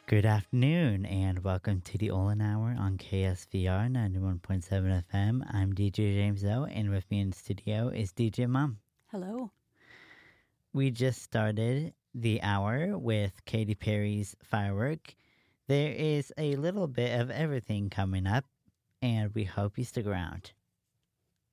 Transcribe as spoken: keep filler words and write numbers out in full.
Good afternoon and welcome to the Olin Hour on K S V R ninety-one point seven F M. I'm D J James O, and with me in the studio is D J Mom. Hello. We just started the hour with Katy Perry's Firework. There is a little bit of everything coming up, and we hope you stick around.